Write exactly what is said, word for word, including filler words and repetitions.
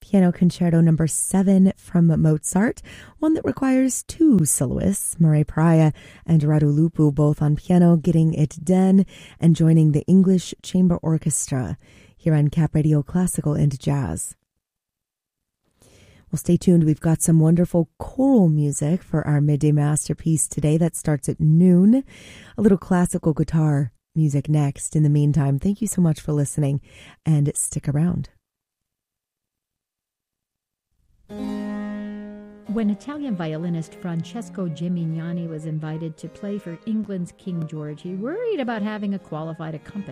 Piano Concerto number seven from Mozart, one that requires two soloists, Murray Praya and Radu Lupu, both on piano, getting it done and joining the English Chamber Orchestra here on Cap Radio Classical and Jazz. Well, stay tuned. We've got some wonderful choral music for our midday masterpiece today. That starts at noon. A little classical guitar music next. In the meantime, thank you so much for listening and stick around. When Italian violinist Francesco Gimignani was invited to play for England's King George, he worried about having a qualified accompanist.